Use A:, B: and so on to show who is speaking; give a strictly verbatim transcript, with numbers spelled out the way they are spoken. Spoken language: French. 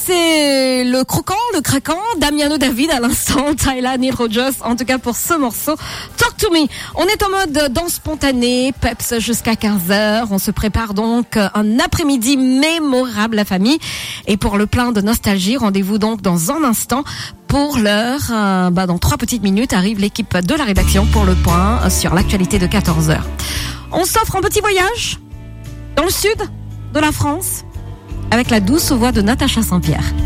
A: c'est le croquant, le craquant, Damiano David à l'instant, Tyla, Neil Rogers, en tout cas pour ce morceau. Talk to me. On est en mode danse spontanée, peps jusqu'à quinze heures. On se prépare donc un après-midi mémorable, la famille. Et pour le plein de nostalgie, rendez-vous donc dans un instant. Pour l'heure, euh, bah dans trois petites minutes, arrive l'équipe de la rédaction pour le point sur l'actualité de quatorze heures. On s'offre un petit voyage dans le sud de la France avec la douce voix de Natacha Saint-Pierre.